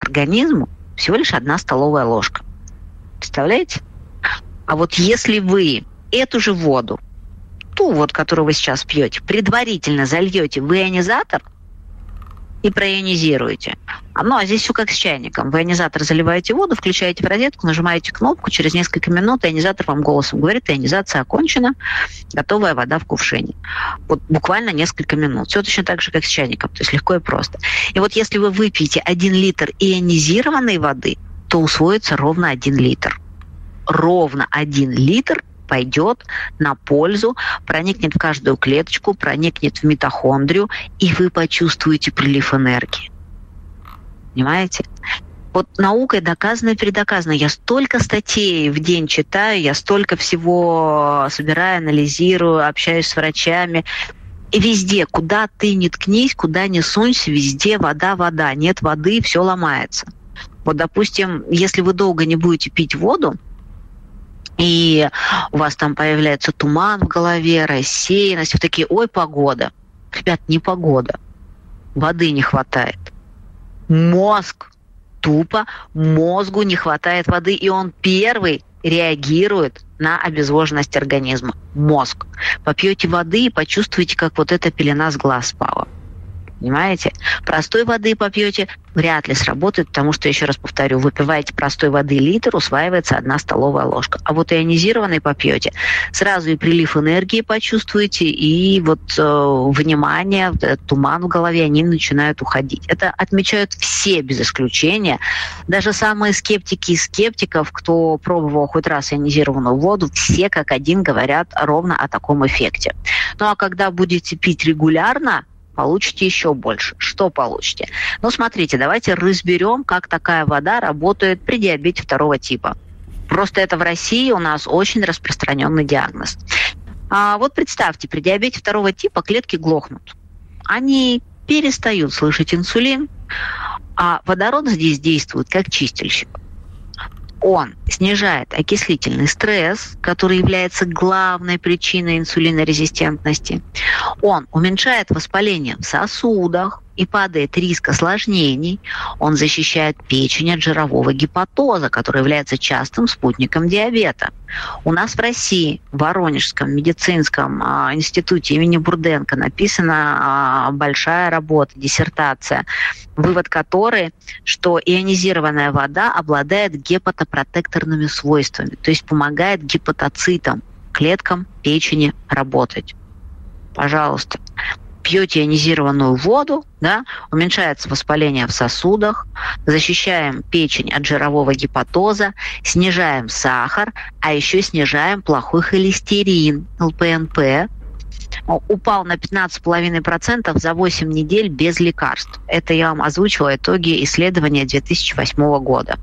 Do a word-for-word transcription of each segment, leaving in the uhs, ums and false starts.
организму всего лишь одна столовая ложка. Представляете? А вот если вы эту же воду, ту вот, которую вы сейчас пьете, предварительно зальете в ионизатор и проионизируете. А, ну, а здесь все как с чайником. В ионизатор заливаете воду, включаете в розетку, нажимаете кнопку, через несколько минут ионизатор вам голосом говорит: ионизация окончена, готовая вода в кувшине. Вот буквально несколько минут. Все точно так же, как с чайником, то есть легко и просто. И вот если вы выпьете один литр ионизированной воды, то усвоится ровно один литр. Ровно один литр пойдет на пользу, проникнет в каждую клеточку, проникнет в митохондрию, и вы почувствуете прилив энергии. Понимаете? Вот наукой доказано и передоказано. Я столько статей в день читаю, я столько всего собираю, анализирую, общаюсь с врачами. И везде, куда ты ни ткнись, куда ни сунься, везде вода, вода. Нет воды, все ломается. Вот, допустим, если вы долго не будете пить воду, и у вас там появляется туман в голове, рассеянность, вы такие: ой, погода. Ребят, не погода. Воды не хватает. Мозг. Тупо мозгу не хватает воды, и он первый реагирует на обезвоженность организма. Мозг. Попьете воды и почувствуете, как вот эта пелена с глаз спала. Понимаете? Простой воды попьете, вряд ли сработает, потому что, еще раз повторю, выпиваете простой воды литр, усваивается одна столовая ложка. А вот ионизированной попьете, сразу и прилив энергии почувствуете, и вот э, внимание, туман в голове, они начинают уходить. Это отмечают все без исключения. Даже самые скептики из скептиков, кто пробовал хоть раз ионизированную воду, все как один говорят ровно о таком эффекте. Ну а когда будете пить регулярно, получите еще больше. Что получите? Ну, смотрите, давайте разберем, как такая вода работает при диабете второго типа. Просто это в России у нас очень распространенный диагноз. А вот представьте, при диабете второго типа клетки глохнут. Они перестают слышать инсулин, а водород здесь действует как чистильщик. Он снижает окислительный стресс, который является главной причиной инсулинорезистентности. Он уменьшает воспаление в сосудах и падает риск осложнений. Он защищает печень от жирового гепатоза, который является частым спутником диабета. У нас в России, в Воронежском медицинском а, институте имени Бурденко написана а, большая работа, диссертация, вывод которой, что ионизированная вода обладает гепатопротекторными свойствами, то есть помогает гепатоцитам, клеткам печени работать. Пожалуйста. Пьете ионизированную воду, да, уменьшается воспаление в сосудах, защищаем печень от жирового гепатоза, снижаем сахар, а еще снижаем плохой холестерин, эл пэ эн пэ. Упал на пятнадцать целых пять десятых процента за восемь недель без лекарств. Это я вам озвучила итоги исследования две тысячи восьмого года.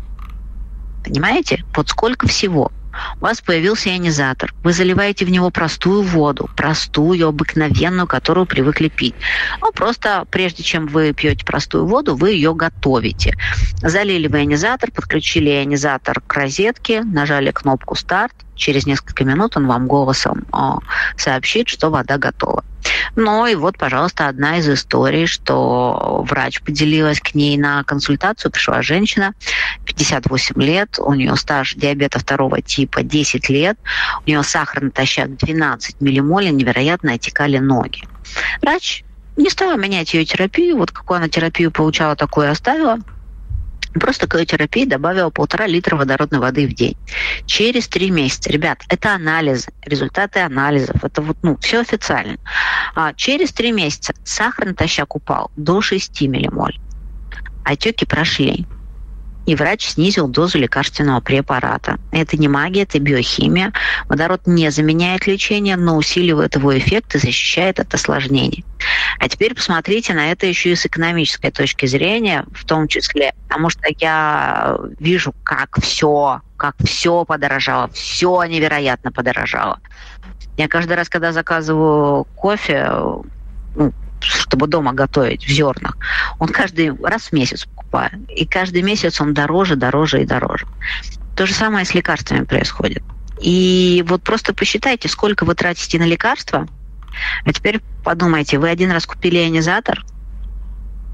Понимаете? Вот сколько всего. У вас появился ионизатор, вы заливаете в него простую воду, простую, обыкновенную, которую привыкли пить. Ну, просто прежде чем вы пьете простую воду, вы ее готовите. Залили в ионизатор, подключили ионизатор к розетке, нажали кнопку «Старт». Через несколько минут он вам голосом о, сообщит, что вода готова. Ну и вот, пожалуйста, одна из историй, что врач поделилась к ней на консультацию. Пришла женщина, пятьдесят восемь лет, у нее стаж диабета второго типа десять лет, у нее сахар натощак двенадцать миллимолей, невероятно отекали ноги. Врач не стала менять ее терапию, вот какую она терапию получала, такую и оставила. Просто к ее терапии добавила полтора литра водородной воды в день. Через три месяца, ребят, это анализы, результаты анализов, это вот, ну, все официально. А через три месяца сахар натощак упал до шести миллимоль. Отеки прошли. И врач снизил дозу лекарственного препарата. Это не магия, это биохимия. Водород не заменяет лечение, но усиливает его эффект и защищает от осложнений. А теперь посмотрите на это еще и с экономической точки зрения, в том числе, потому что я вижу, как все, как все подорожало, все невероятно подорожало. Я каждый раз, когда заказываю кофе, ну, чтобы дома готовить в зернах, он каждый раз в месяц покупаю. И каждый месяц он дороже, дороже и дороже. То же самое с лекарствами происходит. И вот просто посчитайте, сколько вы тратите на лекарства. А теперь подумайте, вы один раз купили ионизатор,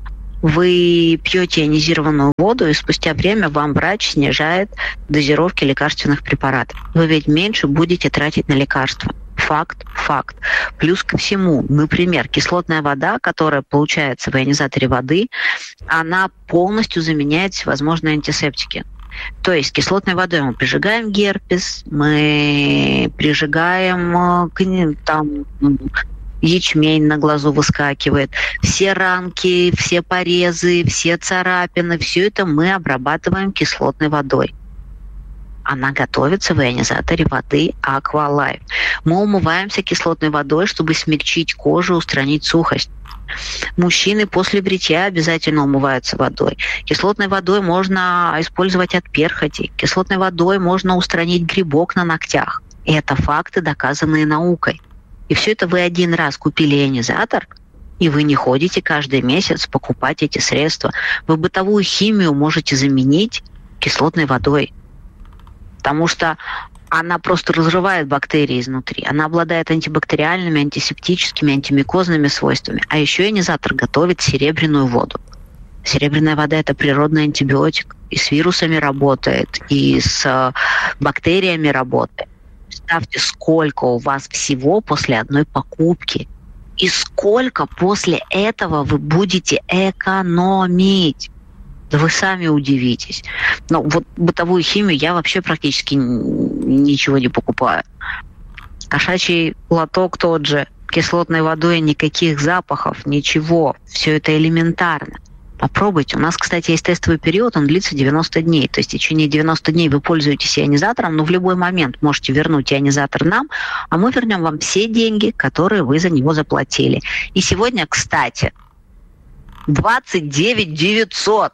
Вы пьете ионизированную воду, и спустя время вам врач снижает дозировки лекарственных препаратов. Вы ведь меньше будете тратить на лекарства. Факт, факт. Плюс ко всему, например, кислотная вода, которая получается в ионизаторе воды, она полностью заменяет всевозможные антисептики. То есть кислотной водой мы прижигаем герпес, мы прижигаем там, ячмень на глазу выскакивает, все ранки, все порезы, все царапины, все это мы обрабатываем кислотной водой. Она готовится в ионизаторе воды Aqualife. Мы умываемся кислотной водой, чтобы смягчить кожу, устранить сухость. Мужчины после бритья обязательно умываются водой. Кислотной водой можно использовать от перхоти. Кислотной водой можно устранить грибок на ногтях. И это факты, доказанные наукой. И все это вы один раз купили ионизатор, и вы не ходите каждый месяц покупать эти средства. Вы бытовую химию можете заменить кислотной водой. Потому что она просто разрывает бактерии изнутри. Она обладает антибактериальными, антисептическими, антимикозными свойствами. А еще ионизатор готовит серебряную воду. Серебряная вода – это природный антибиотик. И с вирусами работает, и с бактериями работает. Представьте, сколько у вас всего после одной покупки. И сколько после этого вы будете экономить. Да вы сами удивитесь. Но вот бытовую химию я вообще практически ничего не покупаю. Кошачий лоток тот же, кислотной водой, никаких запахов, ничего. Все это элементарно. Попробуйте. У нас, кстати, есть тестовый период, он длится девяносто дней. То есть в течение девяноста дней вы пользуетесь ионизатором, но в любой момент можете вернуть ионизатор нам, а мы вернем вам все деньги, которые вы за него заплатили. И сегодня, кстати, двадцать девять девятьсот.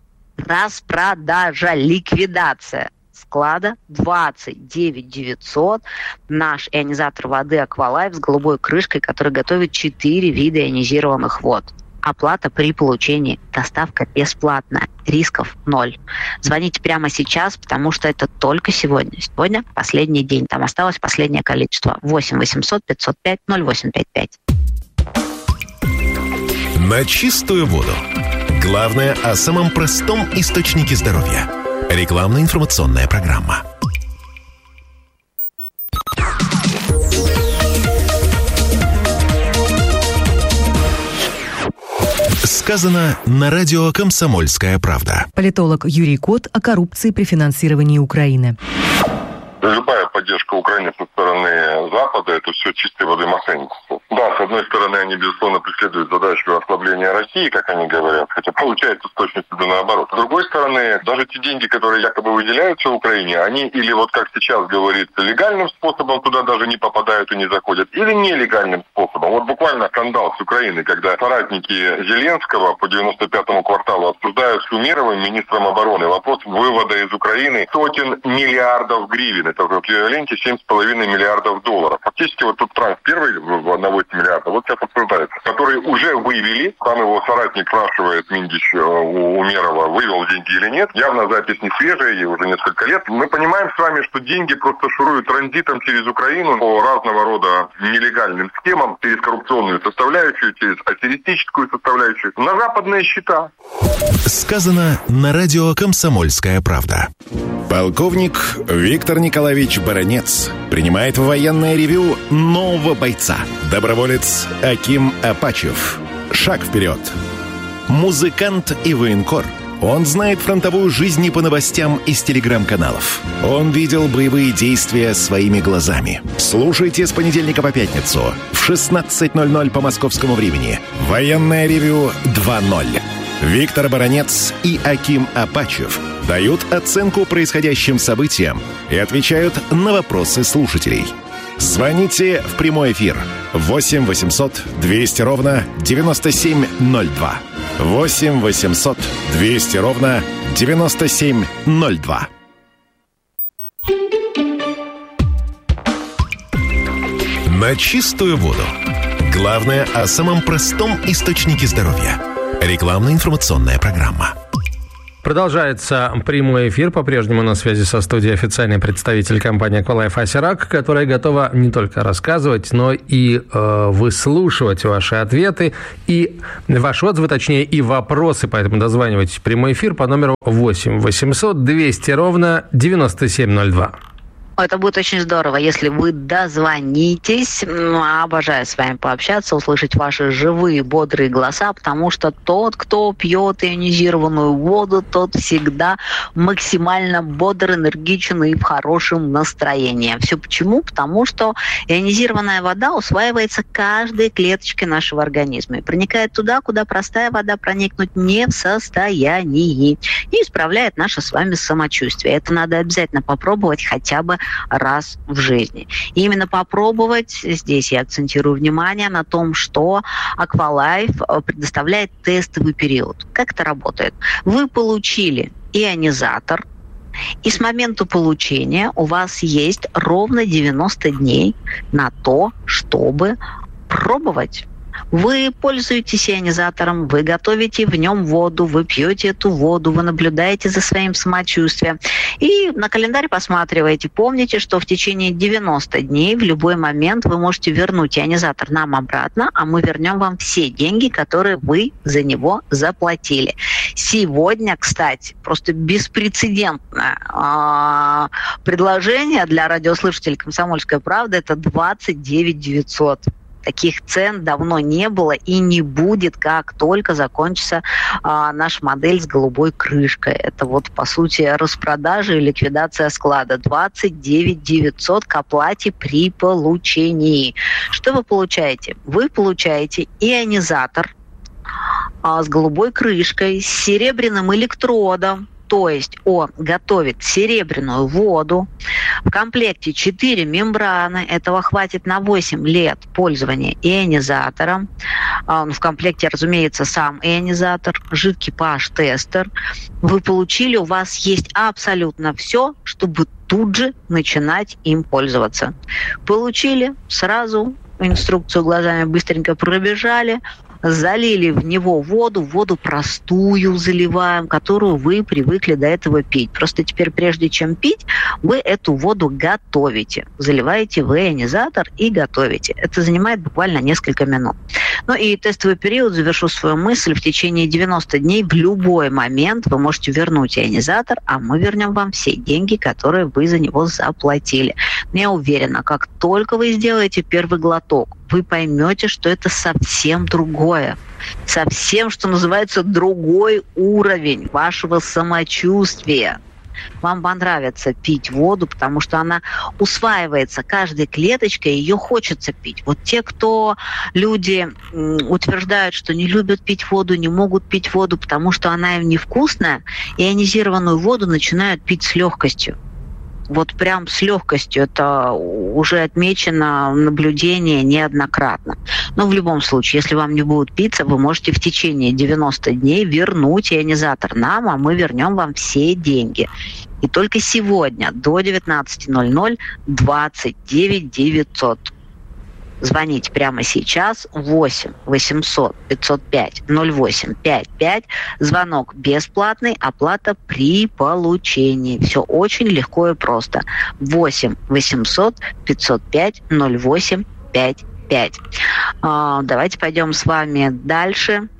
Распродажа, ликвидация склада двадцать девять девятьсот. Наш ионизатор воды Aqualife с голубой крышкой, который готовит четыре вида ионизированных вод. Оплата при получении. Доставка бесплатная. Рисков ноль. Звоните прямо сейчас, потому что это только сегодня. Сегодня последний день. Там осталось последнее количество. восемь восемьсот пятьсот пять ноль восемь пять пять. На чистую воду. Главное о самом простом источнике здоровья. Рекламно-информационная программа. Сказано на радио «Комсомольская правда». Политолог Юрий Кот о коррупции при финансировании Украины. Любая поддержка Украины со стороны Запада – это все чистой воды мошенничество. Да, с одной стороны, они, безусловно, преследуют задачу ослабления России, как они говорят, хотя получается с точностью да наоборот. С другой стороны, даже те деньги, которые якобы выделяются Украине, они или, вот как сейчас говорится, легальным способом туда даже не попадают и не заходят, или нелегальным способом. Вот буквально скандал с Украиной, когда соратники Зеленского по девяносто пятому кварталу обсуждают с Умеровым, министром обороны, вопрос вывода из Украины сотен миллиардов гривен. Это в эквиваленте семь с половиной миллиардов долларов. Фактически вот тут транс первый в одна целая восемь десятых миллиарда, вот сейчас обсуждается, который уже вывели, там его соратник спрашивает, Миндич у Умерова, вывел деньги или нет. Явно запись не свежая, ей уже несколько лет. Мы понимаем с вами, что деньги просто шуруют транзитом через Украину по разного рода нелегальным схемам, через коррупционную составляющую, через аферистическую составляющую, на западные счета. Сказано на радио «Комсомольская правда». Полковник Виктор Николаевич Баранец принимает в военное ревю нового бойца. Доброволец Аким Апачев. Шаг вперед. Музыкант и военкор. Он знает фронтовую жизнь не по новостям из телеграм-каналов. Он видел боевые действия своими глазами. Слушайте с понедельника по пятницу в шестнадцать ноль ноль по московскому времени. Военное ревю два ноль. Виктор Баранец и Аким Апачев дают оценку происходящим событиям и отвечают на вопросы слушателей. Звоните в прямой эфир восемь восемьсот двести ровно девяносто семь ноль два. восемь восемьсот двести ровно девяносто семь ноль два. На чистую воду. Главное о самом простом источнике здоровья. Рекламно-информационная программа. Продолжается прямой эфир. По-прежнему на связи со студией официальный представитель компании Aqualife Асерак, которая готова не только рассказывать, но и э, выслушивать ваши ответы и ваши отзывы, точнее, и вопросы. Поэтому дозванивайтесь в прямой эфир по номеру восемь восемьсот двести ровно девяносто семь ноль два. Это будет очень здорово, если вы дозвонитесь. Обожаю с вами пообщаться, услышать ваши живые, бодрые голоса, потому что тот, кто пьет ионизированную воду, тот всегда максимально бодр, энергичен и в хорошем настроении. Все почему? Потому что ионизированная вода усваивается каждой клеточкой нашего организма и проникает туда, куда простая вода проникнуть не в состоянии, и исправляет наше с вами самочувствие. Это надо обязательно попробовать хотя бы раз в жизни. И именно попробовать, здесь я акцентирую внимание на том, что Aqualife предоставляет тестовый период. Как это работает? Вы получили ионизатор, и с момента получения у вас есть ровно девяносто дней на то, чтобы пробовать. Вы пользуетесь ионизатором, вы готовите в нем воду, вы пьете эту воду, вы наблюдаете за своим самочувствием. И на календарь посматриваете. Помните, что в течение девяноста дней в любой момент вы можете вернуть ионизатор нам обратно, а мы вернем вам все деньги, которые вы за него заплатили. Сегодня, кстати, просто беспрецедентное а, предложение для радиослушателей «Комсомольская правда» – это двадцать девять девятьсот. Таких цен давно не было и не будет, как только закончится а, наша модель с голубой крышкой. Это вот, по сути, распродажа и ликвидация склада. двадцать девять девятьсот к оплате при получении. Что вы получаете? Вы получаете ионизатор а, с голубой крышкой, с серебряным электродом. То есть он готовит серебряную воду. В комплекте четыре мембраны. Этого хватит на восемь лет пользования ионизатором. В комплекте, разумеется, сам ионизатор, жидкий pH-тестер. Вы получили, у вас есть абсолютно все, чтобы тут же начинать им пользоваться. Получили, сразу инструкцию глазами быстренько пробежали, залили в него воду, воду простую заливаем, которую вы привыкли до этого пить. Просто теперь, прежде чем пить, вы эту воду готовите. Заливаете в ионизатор и готовите. Это занимает буквально несколько минут. Ну и тестовый период, завершу свою мысль, в течение девяноста дней в любой момент вы можете вернуть ионизатор, а мы вернем вам все деньги, которые вы за него заплатили. Но я уверена, как только вы сделаете первый глоток, вы поймете, что это совсем другое. Совсем, что называется, другой уровень вашего самочувствия. Вам понравится пить воду, потому что она усваивается каждой клеточкой, ее хочется пить. Вот те, кто люди утверждают, что не любят пить воду, не могут пить воду, потому что она им невкусная, ионизированную воду начинают пить с легкостью. Вот прям с легкостью. Это уже отмечено в наблюдении неоднократно. Но в любом случае, если вам не будут питься, вы можете в течение девяноста дней вернуть ионизатор нам, а мы вернем вам все деньги. И только сегодня до девятнадцати ноль-ноль двадцать девять девятьсот. Звоните прямо сейчас восемь восемьсот пятьсот пять ноль восемь пятьдесят пять. Звонок бесплатный, оплата при получении. Все очень легко и просто. восемь восемьсот пятьсот пять ноль восемь пятьдесят пять. А, давайте пойдем с вами дальше.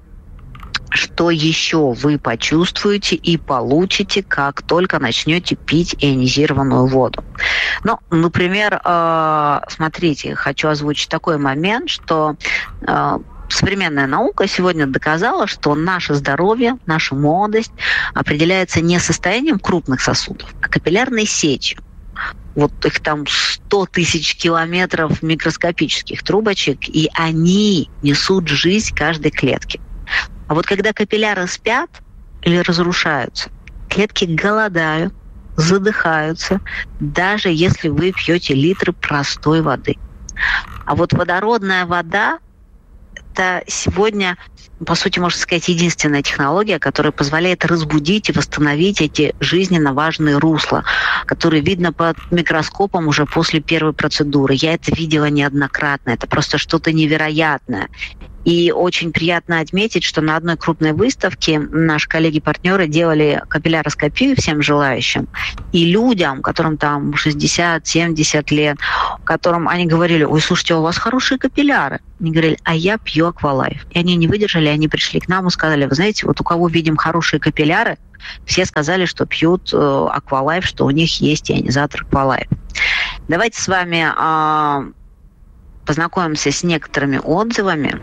Что еще вы почувствуете и получите, как только начнете пить ионизированную воду? Ну, например, смотрите, хочу озвучить такой момент, что современная наука сегодня доказала, что наше здоровье, наша молодость определяется не состоянием крупных сосудов, а капиллярной сетью. Вот их там сто тысяч километров микроскопических трубочек, и они несут жизнь каждой клетке. А вот когда капилляры спят или разрушаются, клетки голодают, задыхаются, даже если вы пьете литры простой воды. А вот водородная вода – это сегодня, по сути, можно сказать, единственная технология, которая позволяет разбудить и восстановить эти жизненно важные русла, которые видно под микроскопом уже после первой процедуры. Я это видела неоднократно. Это просто что-то невероятное. И очень приятно отметить, что на одной крупной выставке наши коллеги-партнеры делали капилляроскопию всем желающим. И людям, которым там шестьдесят-семьдесят лет, которым они говорили: ой, слушайте, у вас хорошие капилляры. Они говорили: а я пью Аквалайф. И они не выдержали, они пришли к нам и сказали: вы знаете, вот у кого видим хорошие капилляры, все сказали, что пьют Аквалайф, что у них есть ионизатор Аквалайф. Давайте с вами а, познакомимся с некоторыми отзывами.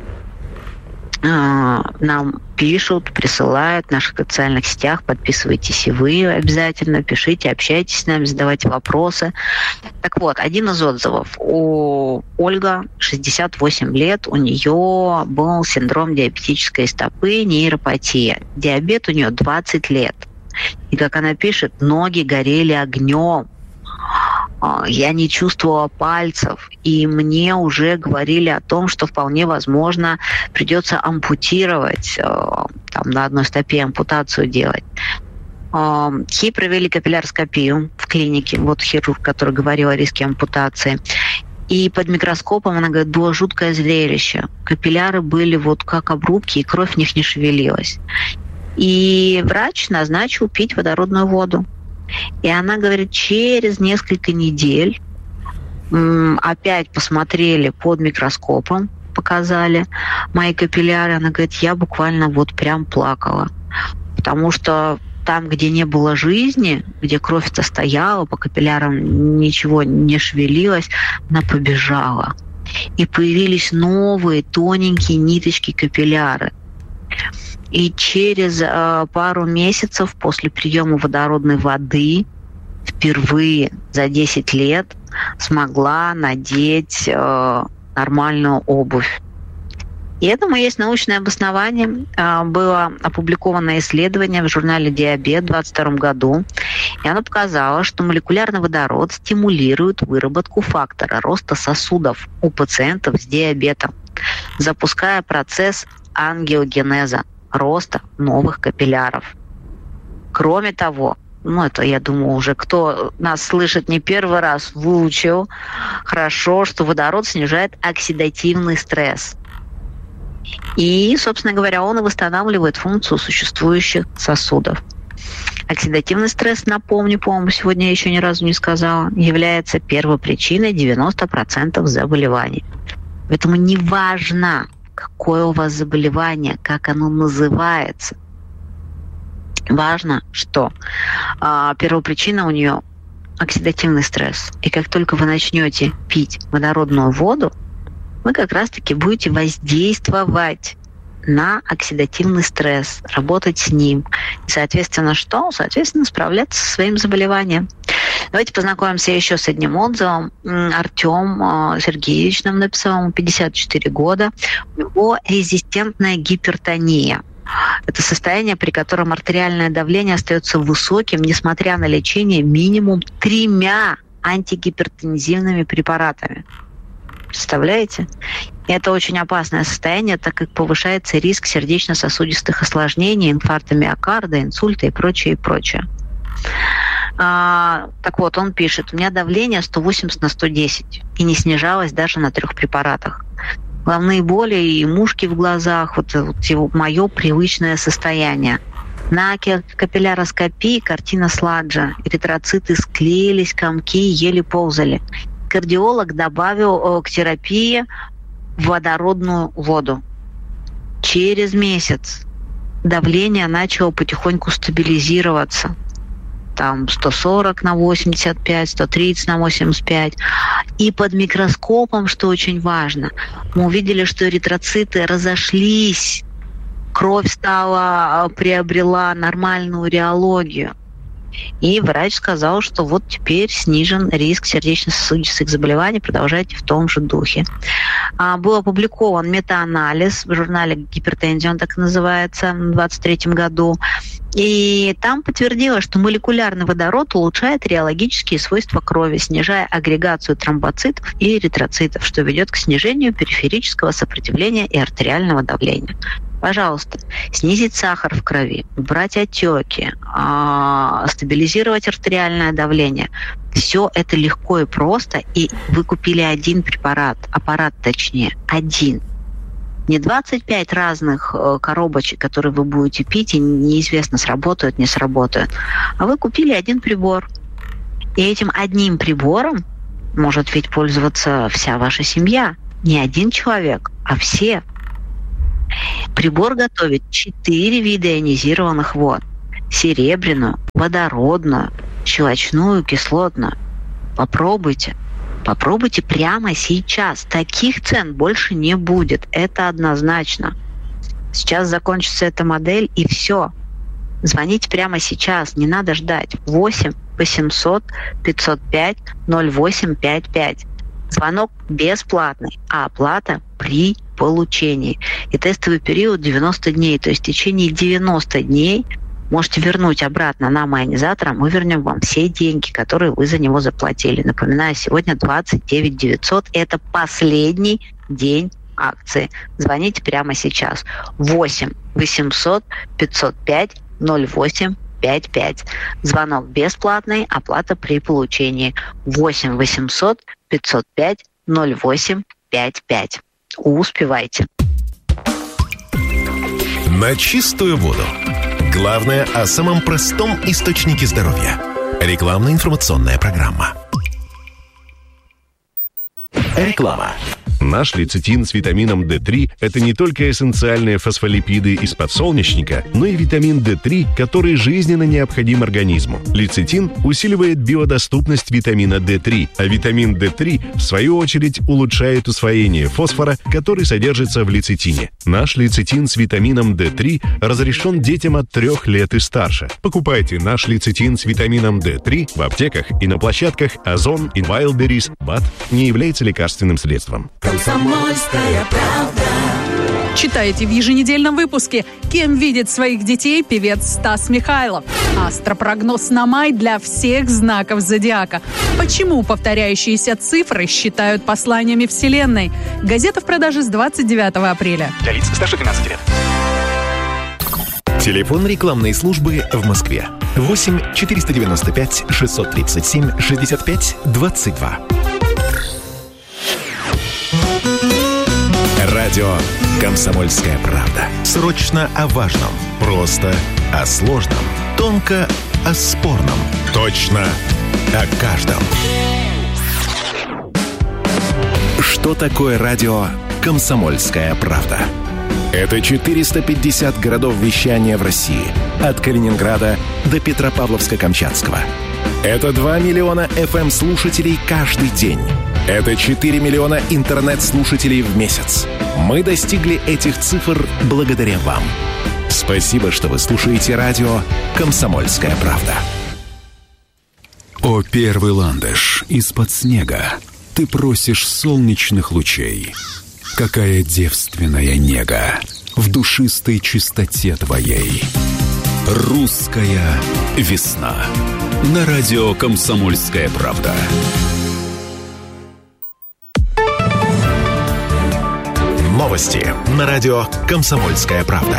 Нам пишут, присылают в наших социальных сетях. Подписывайтесь и вы обязательно, пишите, общайтесь с нами, задавайте вопросы. Так вот, один из отзывов. У Ольга, шестьдесят восемь лет, у нее был синдром диабетической стопы, нейропатия. Диабет у нее двадцать лет. И, как она пишет, ноги горели огнем. Я не чувствовала пальцев, и мне уже говорили о том, что вполне возможно придется ампутировать, там, на одной стопе ампутацию делать. Ей провели капилляроскопию в клинике, вот хирург, который говорил о риске ампутации. И под микроскопом, она говорит, было жуткое зрелище. Капилляры были вот как обрубки, и кровь в них не шевелилась. И врач назначил пить водородную воду. И она говорит, через несколько недель м, опять посмотрели под микроскопом, показали мои капилляры. Она говорит, я буквально вот прям плакала. Потому что там, где не было жизни, где кровь-то стояла, по капиллярам ничего не шевелилось, она побежала. И появились новые тоненькие ниточки капилляры. И через э, пару месяцев после приема водородной воды впервые за десять лет смогла надеть э, нормальную обувь. И этому есть научное обоснование. Э, было опубликовано исследование в журнале «Диабет» в двадцать втором году. И оно показало, что молекулярный водород стимулирует выработку фактора роста сосудов у пациентов с диабетом, запуская процесс ангиогенеза, роста новых капилляров. Кроме того, ну это, я думаю, уже кто нас слышит не первый раз, выучил хорошо, что водород снижает оксидативный стресс. И, собственно говоря, он и восстанавливает функцию существующих сосудов. Оксидативный стресс, напомню, по-моему, сегодня я еще ни разу не сказала, является первопричиной девяноста процентов заболеваний. Поэтому неважно, какое у вас заболевание, как оно называется. Важно, что а, первопричина у нее оксидативный стресс. И как только вы начнете пить водородную воду, вы как раз-таки будете воздействовать на оксидативный стресс, работать с ним. И, соответственно, что? Соответственно, справляться со своим заболеванием. Давайте познакомимся еще с одним отзывом. Артем Сергеевич нам написал, ему пятьдесят четыре года. У него резистентная гипертония. Это состояние, при котором артериальное давление остается высоким, несмотря на лечение минимум тремя антигипертензивными препаратами. Представляете? И это очень опасное состояние, так как повышается риск сердечно-сосудистых осложнений, инфаркта миокарда, инсульта и прочее, и прочее. А, так вот, он пишет, у меня давление сто восемьдесят на сто десять и не снижалось даже на трех препаратах. Головные боли и мушки в глазах, вот, вот его, мое привычное состояние. На капилляроскопии картина Сладжа. Эритроциты склеились, комки еле ползали. Кардиолог добавил к терапии водородную воду. Через месяц давление начало потихоньку стабилизироваться. Там сто сорок на восемьдесят пять, сто тридцать на восемьдесят пять. И под микроскопом, что очень важно, мы увидели, что эритроциты разошлись, кровь стала, приобрела нормальную реологию. И врач сказал, что вот теперь снижен риск сердечно-сосудистых заболеваний, продолжайте в том же духе. А, был опубликован метаанализ в журнале «Гипертензия», он так и называется, в двадцать третьем году. И там подтвердилось, что молекулярный водород улучшает реологические свойства крови, снижая агрегацию тромбоцитов и эритроцитов, что ведет к снижению периферического сопротивления и артериального давления. Пожалуйста, снизить сахар в крови, убрать отеки, стабилизировать артериальное давление. Все это легко и просто, и вы купили один препарат, аппарат точнее, один. Не двадцать пять разных э, коробочек, которые вы будете пить, и неизвестно, сработают, не сработают. А вы купили один прибор. И этим одним прибором может ведь пользоваться вся ваша семья. Не один человек, а все. Прибор готовит четыре вида ионизированных вод. Серебряную, водородную, щелочную, кислотную. Попробуйте. Попробуйте прямо сейчас. Таких цен больше не будет. Это однозначно. Сейчас закончится эта модель, и все. Звоните прямо сейчас. Не надо ждать. восемь восемьсот пятьсот пять ноль восемь пять пять. Звонок бесплатный, а оплата при получении. И тестовый период девяносто дней. То есть в течение девяноста дней можете вернуть обратно нам, ионизаторам, мы вернем вам все деньги, которые вы за него заплатили. Напоминаю, сегодня двадцать девять девятьсот. Это последний день акции. Звоните прямо сейчас. восемь восемьсот пятьсот пять ноль восемь пять пять. Звонок бесплатный, оплата при получении. восемь восемьсот пятьсот пять ноль восемь пять пять. Успевайте. На чистую воду. Главное о самом простом источнике здоровья. Рекламно-информационная программа. Реклама. Наш лецитин с витамином дэ три – это не только эссенциальные фосфолипиды из подсолнечника, но и витамин дэ три, который жизненно необходим организму. Лецитин усиливает биодоступность витамина дэ три, а витамин дэ три, в свою очередь, улучшает усвоение фосфора, который содержится в лецитине. Наш лецитин с витамином дэ три разрешен детям от трех лет и старше. Покупайте наш лецитин с витамином дэ три в аптеках и на площадках Озон и Wildberries. БАД не является лекарственным средством. Комсомольская правда. Читаете в еженедельном выпуске, кем видит своих детей певец Стас Михайлов. Астропрогноз на май для всех знаков зодиака. Почему повторяющиеся цифры считают посланиями Вселенной? Газета в продаже с двадцать девятого апреля. Для лиц старше тринадцати лет. Телефон рекламной службы в Москве. восемь четыреста девяносто пять шестьсот тридцать семь шестьдесят пять двадцать два. Радио «Комсомольская правда». Срочно о важном. Просто о сложном. Тонко о спорном. Точно о каждом. Что такое радио «Комсомольская правда»? Это четыреста пятьдесят городов вещания в России. От Калининграда до Петропавловска-Камчатского. Это два миллиона эф эм-слушателей каждый день. Это четыре миллиона интернет-слушателей в месяц. Мы достигли этих цифр благодаря вам. Спасибо, что вы слушаете радио «Комсомольская правда». О, первый ландыш из-под снега, ты просишь солнечных лучей. Какая девственная нега в душистой чистоте твоей. Русская весна. На радио «Комсомольская правда». Новости на радио «Комсомольская правда».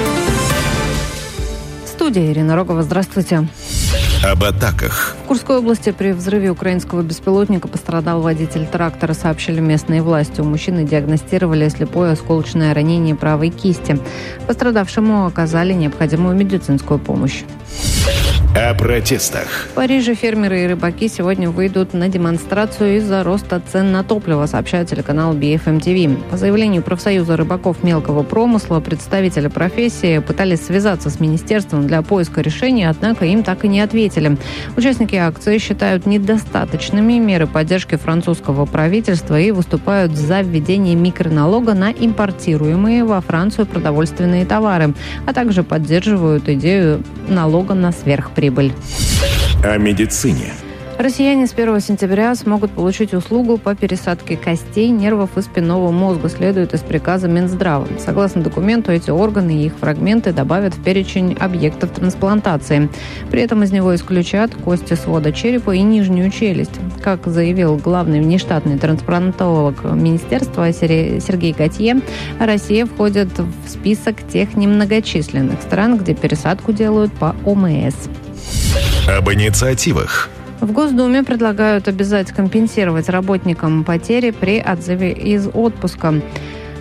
Студия Ирина Рогова. Здравствуйте. Об атаках. В Курской области при взрыве украинского беспилотника пострадал водитель трактора, сообщили местные власти. У мужчины диагностировали слепое осколочное ранение правой кисти. Пострадавшему оказали необходимую медицинскую помощь. О протестах. В Париже фермеры и рыбаки сегодня выйдут на демонстрацию из-за роста цен на топливо, сообщает телеканал би эф эм ти ви. По заявлению профсоюза рыбаков мелкого промысла, представители профессии пытались связаться с министерством для поиска решения, однако им так и не ответили. Участники акции считают недостаточными меры поддержки французского правительства и выступают за введение микроналога на импортируемые во Францию продовольственные товары, а также поддерживают идею налога на сверхприбыль. О медицине. Россияне с первого сентября смогут получить услугу по пересадке костей, нервов и спинного мозга, следует из приказа Минздрава. Согласно документу, эти органы и их фрагменты добавят в перечень объектов трансплантации. При этом из него исключат кости свода черепа и нижнюю челюсть. Как заявил главный внештатный трансплантолог министерства Сергей Готье, Россия входит в список тех немногочисленных стран, где пересадку делают по о эм эс. Об инициативах. В Госдуме предлагают обязать компенсировать работникам потери при отзыве из отпуска.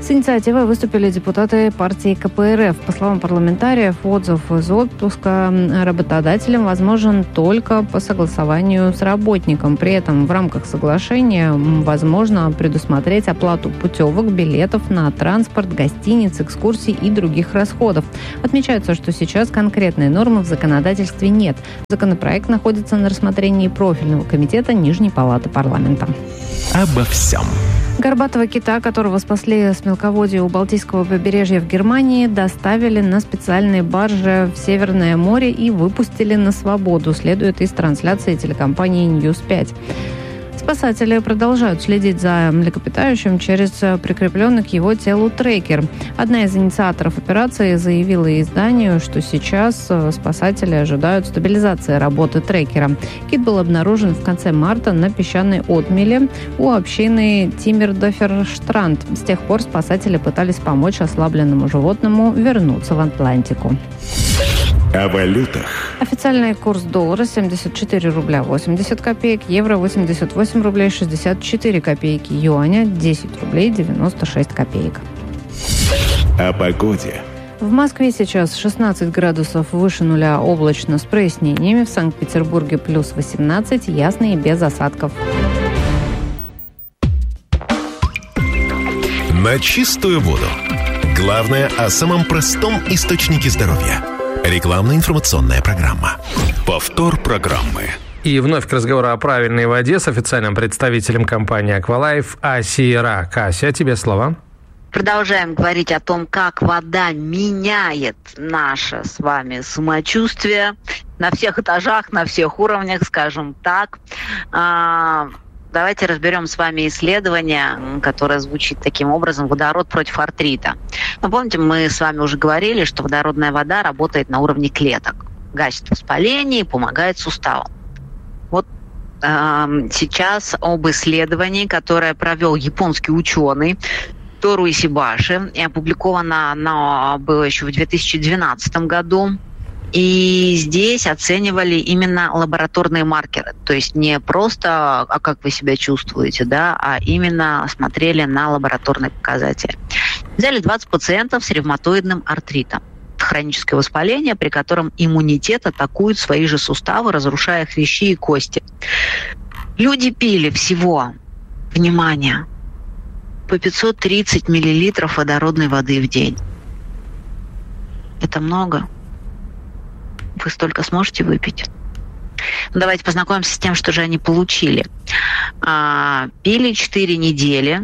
С инициативой выступили депутаты партии ка пэ эр эф. По словам парламентариев, отзыв из отпуска работодателям возможен только по согласованию с работником. При этом в рамках соглашения возможно предусмотреть оплату путевок, билетов на транспорт, гостиниц, экскурсий и других расходов. Отмечается, что сейчас конкретной нормы в законодательстве нет. Законопроект находится на рассмотрении профильного комитета Нижней палаты парламента. Обо всем. Горбатого кита, которого спасли с мелководья у Балтийского побережья в Германии, доставили на специальной барже в Северное море и выпустили на свободу, следует из трансляции телекомпании Ньюс пять. Спасатели продолжают следить за млекопитающим через прикрепленный к его телу трекер. Одна из инициаторов операции заявила изданию, что сейчас спасатели ожидают стабилизации работы трекера. Кит был обнаружен в конце марта на песчаной отмеле у общины Тимирдоферштранд. С тех пор спасатели пытались помочь ослабленному животному вернуться в Атлантику. О валютах. Официальный курс доллара семьдесят четыре рубля восемьдесят копеек, евро восемьдесят восемь рублей шестьдесят четыре копейки, юаня десять рублей девяносто шесть копеек. О погоде. В Москве сейчас шестнадцать градусов выше нуля, облачно с прояснениями. В Санкт-Петербурге плюс восемнадцать, ясно и без осадков. На чистую воду. Главное о самом простом источнике здоровья. Рекламно-информационная программа. Повтор программы. И вновь к разговору о правильной воде с официальным представителем компании «Аквалайф» Асей Рак. Ася, тебе слова. Продолжаем говорить о том, как вода меняет наше с вами самочувствие на всех этажах, на всех уровнях, скажем так. Давайте разберем с вами исследование, которое звучит таким образом: водород против артрита. Ну, помните, мы с вами уже говорили, что водородная вода работает на уровне клеток, гасит воспаление и помогает суставам. Вот э, сейчас об исследовании, которое провел японский ученый Тору Исибаши, и опубликовано оно было еще в две тысячи двенадцатом году. И здесь оценивали именно лабораторные маркеры. То есть не просто, а как вы себя чувствуете, да, а именно смотрели на лабораторные показатели. Взяли двадцать пациентов с ревматоидным артритом. Хроническое воспаление, при котором иммунитет атакует свои же суставы, разрушая хрящи и кости. Люди пили всего, внимание, по пятьсот тридцать миллилитров водородной воды в день. Это много? Вы столько сможете выпить? Ну, давайте познакомимся с тем, что же они получили. А, пили четыре недели,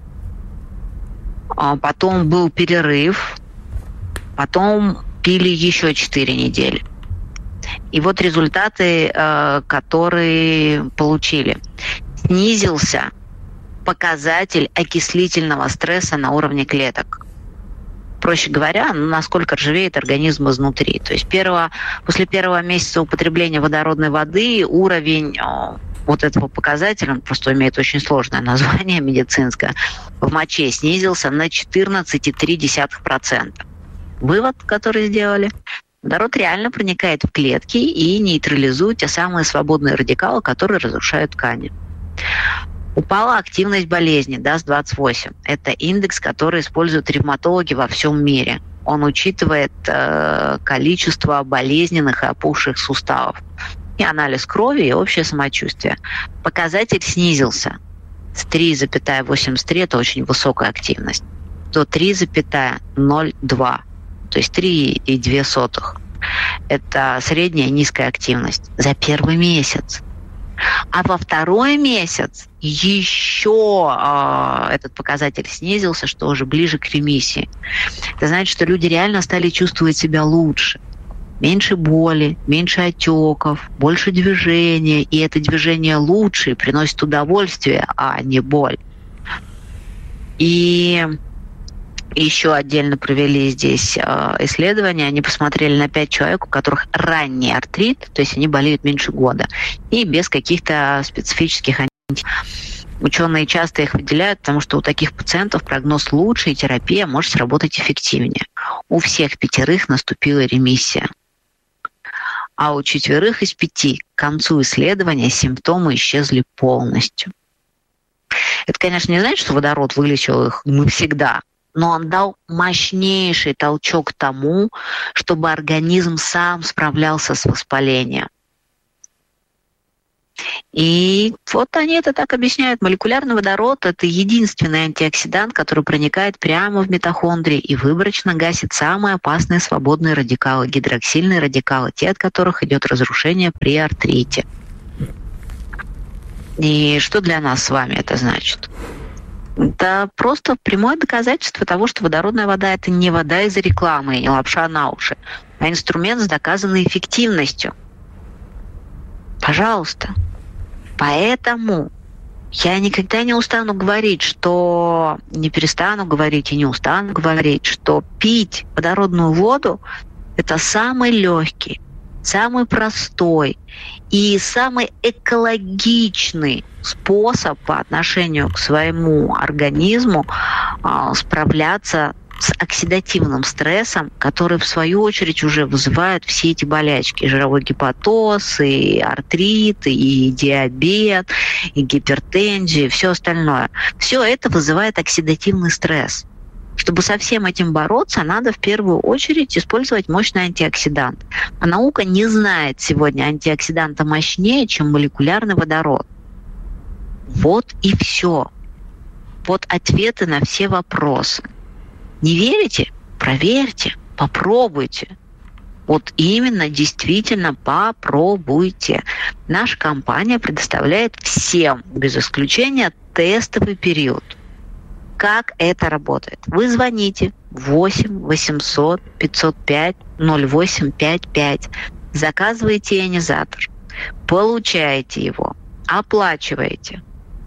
а потом был перерыв, потом пили еще четыре недели. И вот результаты, а, которые получили. Снизился показатель окислительного стресса на уровне клеток. Проще говоря, насколько ржавеет организм изнутри. То есть первого, после первого месяца употребления водородной воды уровень о, вот этого показателя, он просто имеет очень сложное название медицинское, в моче снизился на четырнадцать целых три десятых процента. Вывод, который сделали: водород реально проникает в клетки и нейтрализует те самые свободные радикалы, которые разрушают ткани. Упала активность болезни, даст двадцать восемь. Это индекс, который используют ревматологи во всем мире. Он учитывает э, количество болезненных и опухших суставов. И анализ крови, и общее самочувствие. Показатель снизился с три целых восемьдесят три, это очень высокая активность, до три целых ноль два, то есть три целых две сотых. Это средняя низкая активность за первый месяц. А во второй месяц еще э, этот показатель снизился, что уже ближе к ремиссии. Это значит, что люди реально стали чувствовать себя лучше. Меньше боли, меньше отеков, больше движения. И это движение лучше и приносит удовольствие, а не боль. И еще отдельно провели здесь э, исследования. Они посмотрели на пять человек, у которых ранний артрит, то есть они болеют меньше года, и без каких-то специфических антибиотиков. Ученые часто их выделяют, потому что у таких пациентов прогноз лучше, и терапия может сработать эффективнее. У всех пятерых наступила ремиссия. А у четверых из пяти к концу исследования симптомы исчезли полностью. Это, конечно, не значит, что водород вылечил их навсегда, но он дал мощнейший толчок тому, чтобы организм сам справлялся с воспалением. И вот они это так объясняют. Молекулярный водород – это единственный антиоксидант, который проникает прямо в митохондрии и выборочно гасит самые опасные свободные радикалы, гидроксильные радикалы, те, от которых идет разрушение при артрите. И что для нас с вами это значит? Это просто прямое доказательство того, что водородная вода – это не вода из рекламы, не лапша на уши, а инструмент с доказанной эффективностью. Пожалуйста. Поэтому я никогда не устану говорить, что не перестану говорить и не устану говорить, что пить водородную воду – это самый легкий, самый простой и самый экологичный способ по отношению к своему организму э, справляться с оксидативным стрессом, который, в свою очередь, уже вызывает все эти болячки. И жировой гепатоз, и артрит, и диабет, и гипертензия, и все остальное. Все это вызывает оксидативный стресс. Чтобы со всем этим бороться, надо в первую очередь использовать мощный антиоксидант. А наука не знает сегодня антиоксиданта мощнее, чем молекулярный водород. Вот и все. Вот ответы на все вопросы. Не верите? Проверьте, попробуйте. Вот именно, действительно, попробуйте. Наша компания предоставляет всем, без исключения, тестовый период. Как это работает? Вы звоните восемь восемьсот пятьсот пять ноль восемь пять пять, заказываете ионизатор, получаете его, оплачиваете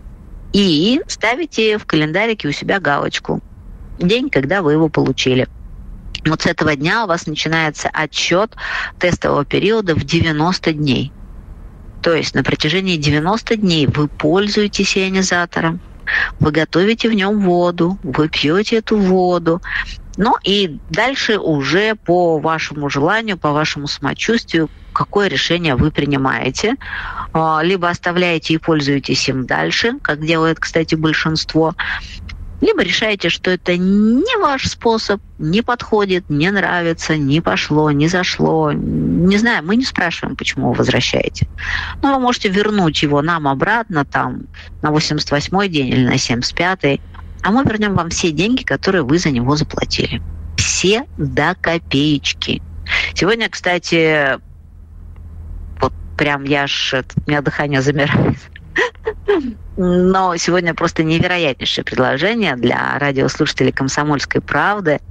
и ставите в календарике у себя галочку. День, когда вы его получили. Вот с этого дня у вас начинается отсчет тестового периода в девяносто дней. То есть на протяжении девяноста дней вы пользуетесь ионизатором, вы готовите в нем воду, вы пьете эту воду. Ну и дальше уже по вашему желанию, по вашему самочувствию, какое решение вы принимаете. Либо оставляете и пользуетесь им дальше, как делает, кстати, большинство, либо решаете, что это не ваш способ, не подходит, не нравится, не пошло, не зашло. Не знаю, мы не спрашиваем, почему вы возвращаете. Но вы можете вернуть его нам обратно там, на восемьдесят восьмой день или на семьдесят пятый, а мы вернем вам все деньги, которые вы за него заплатили. Все до копеечки. Сегодня, кстати, вот прям я ж, у меня дыхание замирает. Но сегодня просто невероятнейшее предложение для радиослушателей «Комсомольской правды».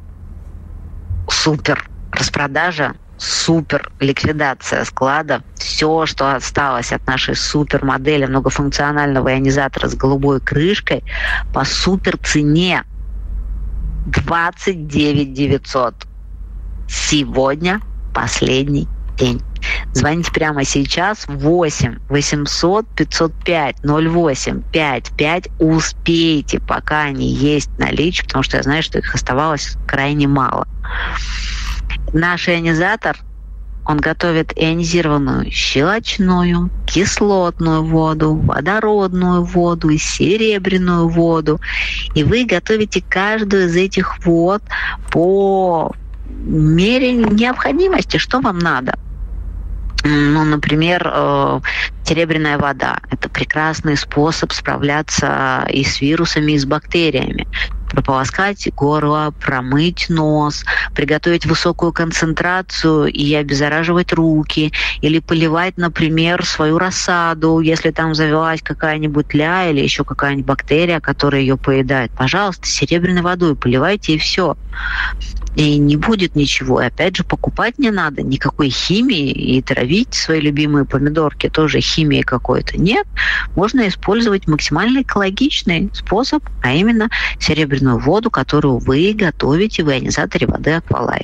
Супер распродажа, супер ликвидация склада. Все, что осталось от нашей супер модели многофункционального ионизатора с голубой крышкой, по супер цене двадцать девять тысяч девятьсот. Сегодня последний день. Звоните прямо сейчас восемь восемьсот пятьсот пять ноль восемь пять пять. Успейте, пока они есть в наличии, потому что я знаю, что их оставалось крайне мало. Наш ионизатор, он готовит ионизированную щелочную, кислотную воду, водородную воду и серебряную воду. И вы готовите каждую из этих вод по мере необходимости, что вам надо. Ну, например, э, серебряная вода. Это прекрасный способ справляться и с вирусами, и с бактериями. Прополоскать горло, промыть нос, приготовить высокую концентрацию и обеззараживать руки. Или поливать, например, свою рассаду, если там завелась какая-нибудь ля или еще какая-нибудь бактерия, которая ее поедает. Пожалуйста, серебряной водой поливайте, и все. И не будет ничего. И опять же, покупать не надо никакой химии, и травить свои любимые помидорки тоже химией какой-то. Нет, можно использовать максимально экологичный способ, а именно серебряную воду, которую вы готовите в ионизаторе воды Aqualife.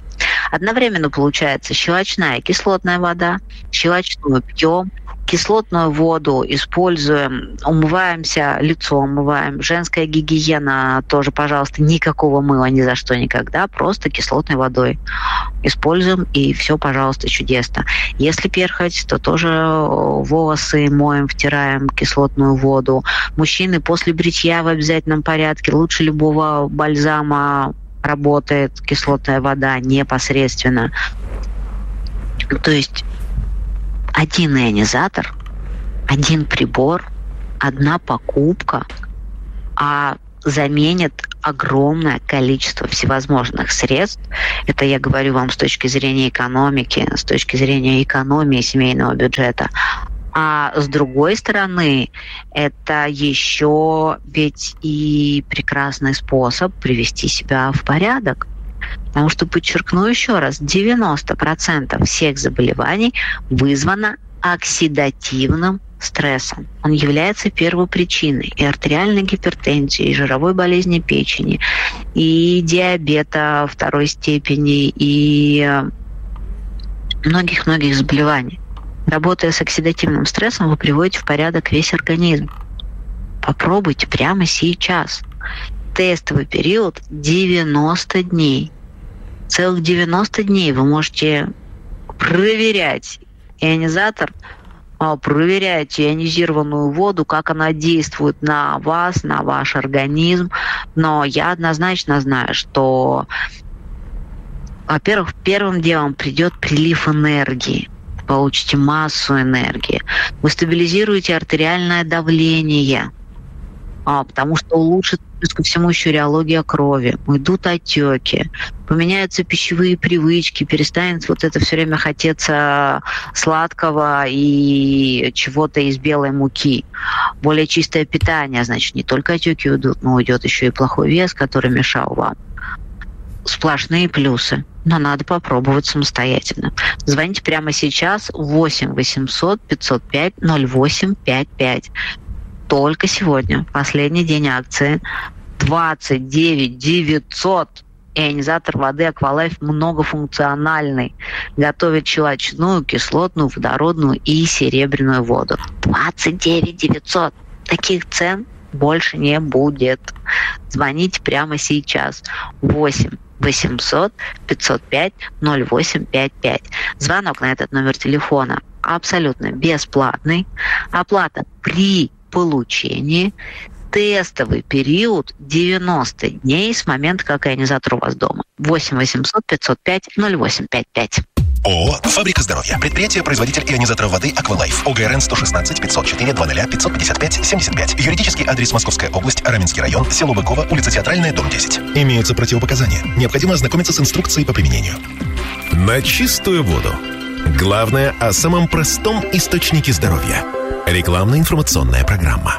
Одновременно получается щелочная и кислотная вода. Щелочную пьем, кислотную воду используем, умываемся, лицо умываем. Женская гигиена тоже, пожалуйста, никакого мыла ни за что никогда, просто кислотной водой используем, и все, пожалуйста, чудесно. Если перхоть, то тоже волосы моем, втираем кислотную воду. Мужчины после бритья в обязательном порядке, лучше любого бальзама работает кислотная вода непосредственно. То есть один ионизатор, один прибор, одна покупка, а заменит огромное количество всевозможных средств. Это я говорю вам с точки зрения экономики, с точки зрения экономии семейного бюджета. А с другой стороны, это еще ведь и прекрасный способ привести себя в порядок. Потому что, подчеркну еще раз, девяносто процентов всех заболеваний вызвано оксидативным стрессом. Он является первопричиной и артериальной гипертензии, и жировой болезни печени, и диабета второй степени, и многих-многих заболеваний. Работая с оксидативным стрессом, вы приводите в порядок весь организм. Попробуйте прямо сейчас. Тестовый период девяносто дней. Целых девяносто дней вы можете проверять ионизатор, проверять ионизированную воду, как она действует на вас, на ваш организм. Но я однозначно знаю, что, во-первых, первым делом придет прилив энергии. Получите массу энергии. Вы стабилизируете артериальное давление, а, потому что улучшит, плюс ко всему, еще реология крови. Уйдут отеки, поменяются пищевые привычки, перестанет вот это все время хотеться сладкого и чего-то из белой муки. Более чистое питание, значит, не только отеки уйдут, но уйдет еще и плохой вес, который мешал вам. Сплошные плюсы. Но надо попробовать самостоятельно. Звоните прямо сейчас восемь восемьсот пятьсот пять ноль восемь пять пять. Только сегодня, последний день акции, двадцать девять девятьсот. Ионизатор воды Аквалайф многофункциональный. Готовит щелочную, кислотную, водородную и серебряную воду. двадцать девять девятьсот. Таких цен больше не будет. Звоните прямо сейчас. восемь восемьсот пятьсот пять ноль восемь пять пять. Звонок на этот номер телефона абсолютно бесплатный. Оплата при получении. Тестовый период девяносто дней с момента, как ионизатор у вас дома. восемь восемьсот пятьсот пять ноль восемь пять пять. ООО «Фабрика здоровья». Предприятие-производитель ионизаторов воды «Аквалайф». ОГРН сто шестнадцать пятьсот четыре двадцать пятьсот пятьдесят пять семьдесят пять. Юридический адрес: Московская область, Раменский район, село Быково, улица Театральная, дом десять. Имеются противопоказания. Необходимо ознакомиться с инструкцией по применению. На чистую воду. Главное о самом простом источнике здоровья. Рекламно-информационная программа.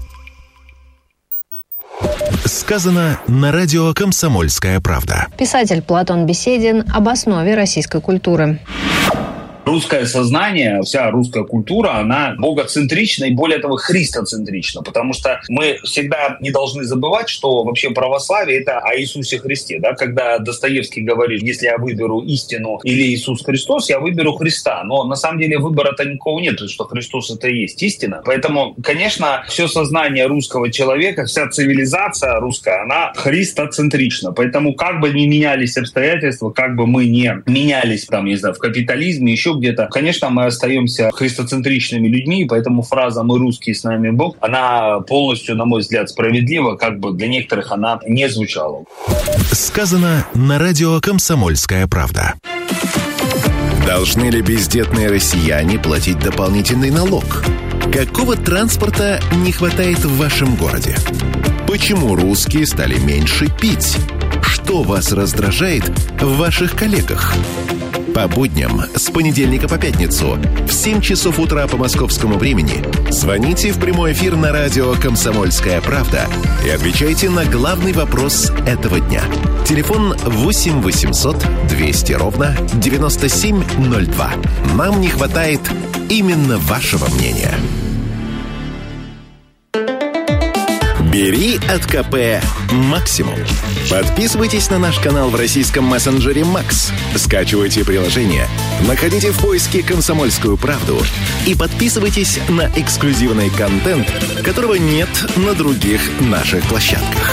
Сказано на радио «Комсомольская правда». Писатель Платон Беседин об основе российской культуры. Русское сознание, вся русская культура, она богоцентрична и, более того, христоцентрична, потому что мы всегда не должны забывать, что вообще православие — это о Иисусе Христе. Да? Когда Достоевский говорит: если я выберу истину или Иисус Христос, я выберу Христа. Но на самом деле выбора-то никакого нет, потому что Христос — это и есть истина. Поэтому, конечно, все сознание русского человека, вся цивилизация русская, она христоцентрична. Поэтому как бы ни менялись обстоятельства, как бы мы не менялись, там, не знаю, в капитализме, еще где-то, конечно, мы остаемся христоцентричными людьми, и поэтому фраза «мы русские, с нами Бог», она полностью, на мой взгляд, справедлива, как бы для некоторых она не звучала. Сказано на радио «Комсомольская правда». Должны ли бездетные россияне платить дополнительный налог? Какого транспорта не хватает в вашем городе? Почему русские стали меньше пить? Что вас раздражает в ваших коллегах? По будням с понедельника по пятницу в семь часов утра по московскому времени звоните в прямой эфир на радио «Комсомольская правда» и отвечайте на главный вопрос этого дня. Телефон восемь восемьсот двести ровно девяносто семь ноль два. Нам не хватает именно вашего мнения. Бери от КП максимум. Подписывайтесь на наш канал в российском мессенджере Макс. Скачивайте приложение, находите в поиске «Комсомольскую правду» и подписывайтесь на эксклюзивный контент, которого нет на других наших площадках.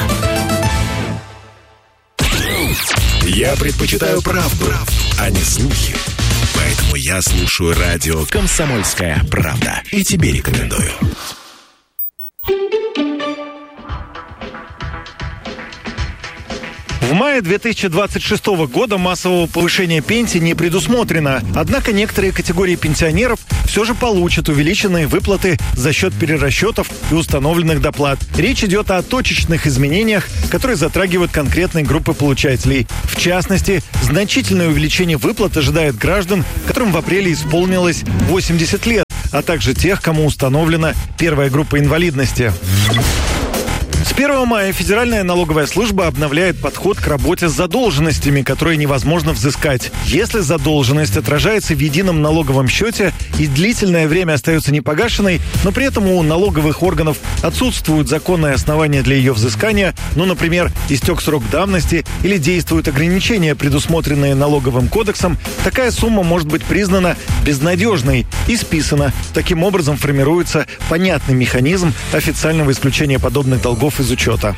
Я предпочитаю правду, а не слухи. Поэтому я слушаю радио «Комсомольская правда». И тебе рекомендую. В мае две тысячи двадцать шестого года массового повышения пенсий не предусмотрено. Однако некоторые категории пенсионеров все же получат увеличенные выплаты за счет перерасчетов и установленных доплат. Речь идет о точечных изменениях, которые затрагивают конкретные группы получателей. В частности, значительное увеличение выплат ожидает граждан, которым в апреле исполнилось восемьдесят лет, а также тех, кому установлена первая группа инвалидности. С первого мая Федеральная налоговая служба обновляет подход к работе с задолженностями, которые невозможно взыскать. Если задолженность отражается в едином налоговом счете и длительное время остается непогашенной, но при этом у налоговых органов отсутствуют законные основания для ее взыскания, ну, например, истек срок давности или действуют ограничения, предусмотренные налоговым кодексом, такая сумма может быть признана безнадежной и списана. Таким образом формируется понятный механизм официального исключения подобных долгов из учета.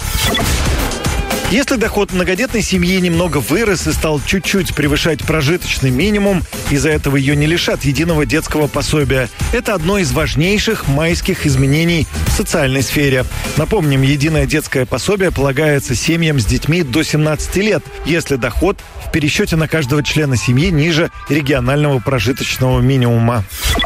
Если доход многодетной семьи немного вырос и стал чуть-чуть превышать прожиточный минимум, из-за этого ее не лишат единого детского пособия. Это одно из важнейших майских изменений в социальной сфере. Напомним, единое детское пособие полагается семьям с детьми до семнадцати лет, если доход в пересчете на каждого члена семьи ниже регионального прожиточного минимума.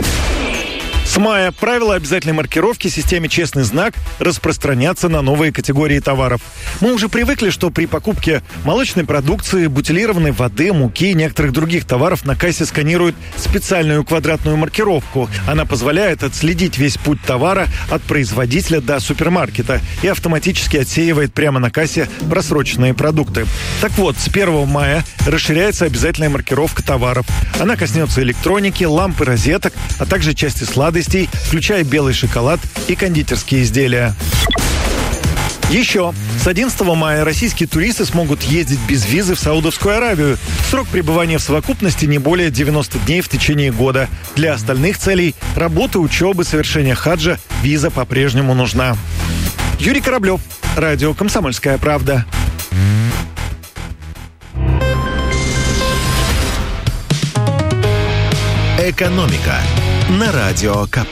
С мая правила обязательной маркировки в системе «Честный знак» распространятся на новые категории товаров. Мы уже привыкли, что при покупке молочной продукции, бутилированной воды, муки и некоторых других товаров на кассе сканируют специальную квадратную маркировку. Она позволяет отследить весь путь товара от производителя до супермаркета и автоматически отсеивает прямо на кассе просроченные продукты. Так вот, с первого мая расширяется обязательная маркировка товаров. Она коснется электроники, ламп и розеток, а также части сладостей, включая белый шоколад и кондитерские изделия. Еще с одиннадцатого мая российские туристы смогут ездить без визы в Саудовскую Аравию. Срок пребывания в совокупности не более девяноста дней в течение года. Для остальных целей – работы, учебы, совершения хаджа – виза по-прежнему нужна. Юрий Кораблев, радио «Комсомольская правда». «Экономика» на Радио КП.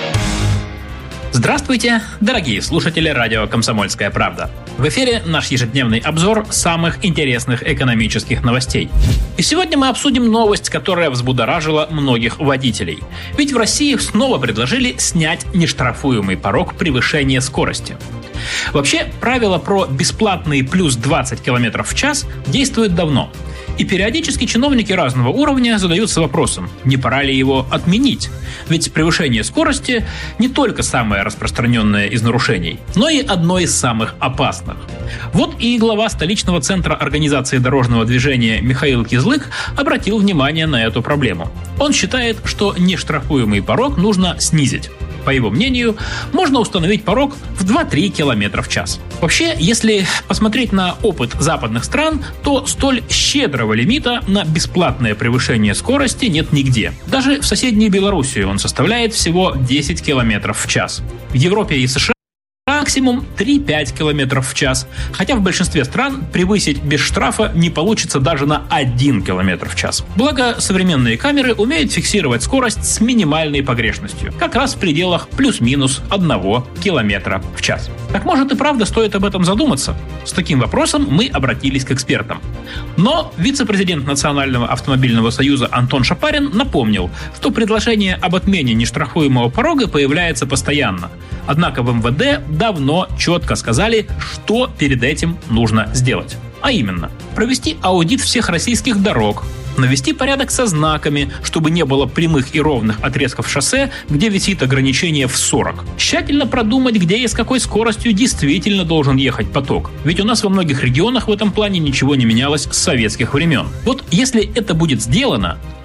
Здравствуйте, дорогие слушатели радио «Комсомольская правда». В эфире наш ежедневный обзор самых интересных экономических новостей. И сегодня мы обсудим новость, которая взбудоражила многих водителей. Ведь в России снова предложили снять нештрафуемый порог превышения скорости. Вообще, правило про бесплатные плюс двадцать километров в час действует давно. И периодически чиновники разного уровня задаются вопросом, не пора ли его отменить? Ведь превышение скорости не только самое распространенное из нарушений, но и одно из самых опасных. Вот и глава столичного центра организации дорожного движения Михаил Кизлык обратил внимание на эту проблему. Он считает, что нештрафуемый порог нужно снизить. По его мнению, можно установить порог в два-три километра в час. Вообще, если посмотреть на опыт западных стран, то столь щедрого лимита на бесплатное превышение скорости нет нигде. Даже в соседней Белоруссии он составляет всего десять километров в час. В Европе и США максимум три-пять километров в час, хотя в большинстве стран превысить без штрафа не получится даже на один километр в час. Благо, современные камеры умеют фиксировать скорость с минимальной погрешностью, как раз в пределах плюс-минус одного километра в час. Так может и правда стоит об этом задуматься? С таким вопросом мы обратились к экспертам. Но вице-президент Национального автомобильного союза Антон Шапарин напомнил, что предложение об отмене нештрафуемого порога появляется постоянно. Однако в эм вэ дэ давно четко сказали, что перед этим нужно сделать. А именно, провести аудит всех российских дорог, навести порядок со знаками, чтобы не было прямых и ровных отрезков шоссе, где висит ограничение в сорок. Тщательно продумать, где и с какой скоростью действительно должен ехать поток. Ведь у нас во многих регионах в этом плане ничего не менялось с советских времен. Вот если это будет сделано,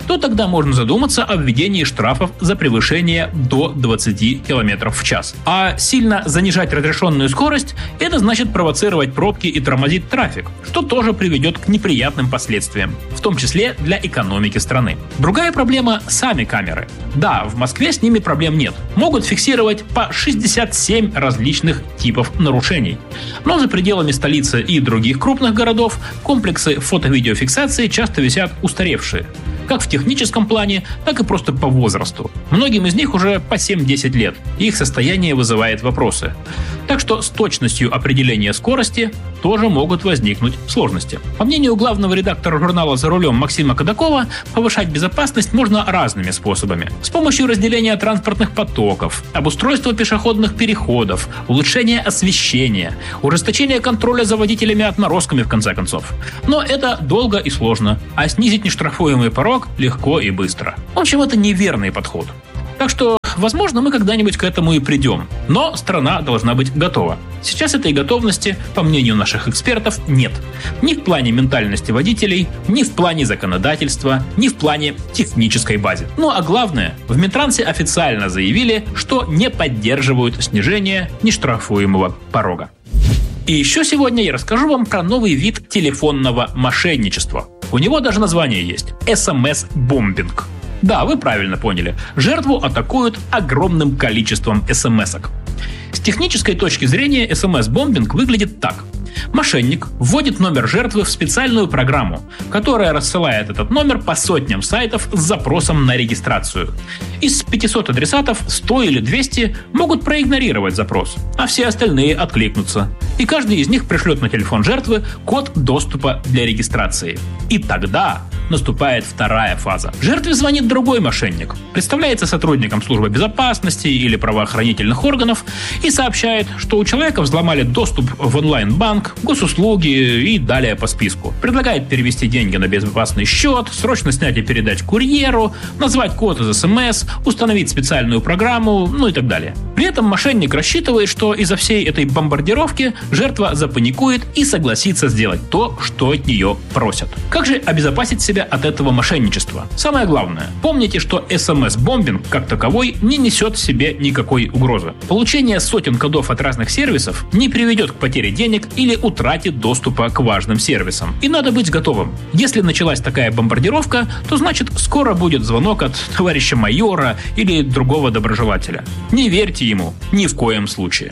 то тогда можно задуматься о введении штрафов за превышение до двадцати километров в час. А сильно занижать разрешенную скорость – это значит провоцировать пробки и тормозить трафик, что тоже приведет к неприятным последствиям, в том числе для экономики страны. Другая проблема – сами камеры. Да, в Москве с ними проблем нет. Могут фиксировать по шестьдесят семь различных типов нарушений. Но за пределами столицы и других крупных городов комплексы фото-видеофиксации часто висят устаревшие. Как в техническом плане, так и просто по возрасту. Многим из них уже по семь-десять лет, и их состояние вызывает вопросы. Так что с точностью определения скорости тоже могут возникнуть сложности. По мнению главного редактора журнала «За рулем» Максима Кадакова, повышать безопасность можно разными способами. С помощью разделения транспортных потоков, обустройства пешеходных переходов, улучшения освещения, ужесточения контроля за водителями отморозками, в конце концов. Но это долго и сложно, а снизить нештрафуемый порог легко и быстро. В общем, это неверный подход. Так что, возможно, мы когда-нибудь к этому и придем. Но страна должна быть готова. Сейчас этой готовности, по мнению наших экспертов, нет. Ни в плане ментальности водителей, ни в плане законодательства, ни в плане технической базы. Ну а главное, в Минтрансе официально заявили, что не поддерживают снижение нештрафуемого порога. И еще сегодня я расскажу вам про новый вид телефонного мошенничества. У него даже название есть – эс эм эс-бомбинг. Да, вы правильно поняли. Жертву атакуют огромным количеством эс эм эсок. С технической точки зрения эс эм эс-бомбинг выглядит так. Мошенник вводит номер жертвы в специальную программу, которая рассылает этот номер по сотням сайтов с запросом на регистрацию. Из пятисот адресатов сто или двести могут проигнорировать запрос, а все остальные откликнутся. И каждый из них пришлет на телефон жертвы код доступа для регистрации. И тогда наступает вторая фаза. Жертве звонит другой мошенник, представляется сотрудником службы безопасности или правоохранительных органов и сообщает, что у человека взломали доступ в онлайн-банк, госуслуги и далее по списку. Предлагает перевести деньги на безопасный счет, срочно снять и передать курьеру, назвать код из эс эм эс, установить специальную программу, ну и так далее. При этом мошенник рассчитывает, что из-за всей этой бомбардировки жертва запаникует и согласится сделать то, что от нее просят. Как же обезопасить себя от этого мошенничества? Самое главное, помните, что эс эм эс-бомбинг как таковой не несет в себе никакой угрозы. Получение сотен кодов от разных сервисов не приведет к потере денег или утрате доступа к важным сервисам. И надо быть готовым. Если началась такая бомбардировка, то значит скоро будет звонок от товарища майора или другого доброжелателя. Не верьте ему ни в коем случае.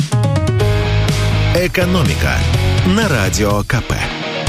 Экономика на Радио ка пэ.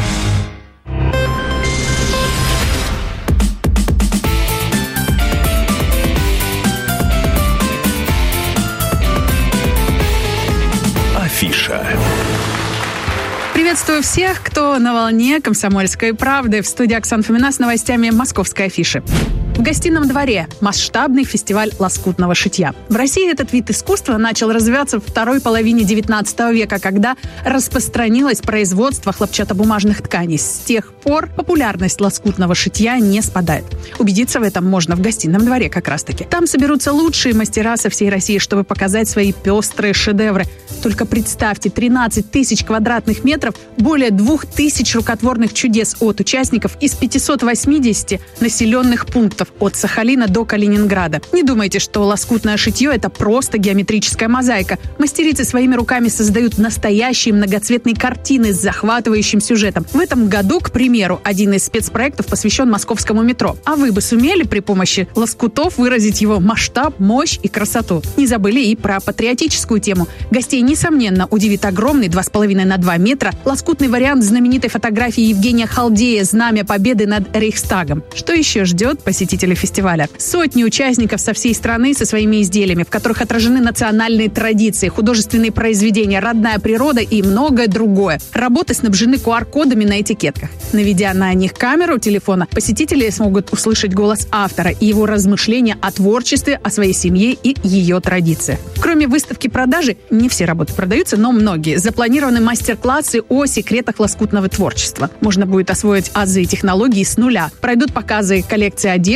Афиша. Приветствую всех, кто на волне «Комсомольской правды». В студии Оксана Фомина с новостями «Московской афиши». В гостином дворе масштабный фестиваль лоскутного шитья. В России этот вид искусства начал развиваться в второй половине девятнадцатого века, когда распространилось производство хлопчатобумажных тканей. С тех пор популярность лоскутного шитья не спадает. Убедиться в этом можно в гостином дворе как раз-таки. Там соберутся лучшие мастера со всей России, чтобы показать свои пестрые шедевры. Только представьте, тринадцать тысяч квадратных метров, более двух тысяч рукотворных чудес от участников из пятисот восьмидесяти населенных пунктов от Сахалина до Калининграда. Не думайте, что лоскутное шитье – это просто геометрическая мозаика. Мастерицы своими руками создают настоящие многоцветные картины с захватывающим сюжетом. В этом году, к примеру, один из спецпроектов посвящен московскому метро. А вы бы сумели при помощи лоскутов выразить его масштаб, мощь и красоту? Не забыли и про патриотическую тему. Гостей, несомненно, удивит огромный два с половиной на два метра лоскутный вариант знаменитой фотографии Евгения Халдея «Знамя Победы над Рейхстагом». Что еще ждет посетителей фестиваля? Сотни участников со всей страны со своими изделиями, в которых отражены национальные традиции, художественные произведения, родная природа и многое другое. Работы снабжены ку ар-кодами на этикетках. Наведя на них камеру телефона, посетители смогут услышать голос автора и его размышления о творчестве, о своей семье и ее традициях. Кроме выставки продажи, не все работы продаются, но многие. Запланированы мастер-классы о секретах лоскутного творчества. Можно будет освоить азы и технологии с нуля. Пройдут показы коллекции одежды,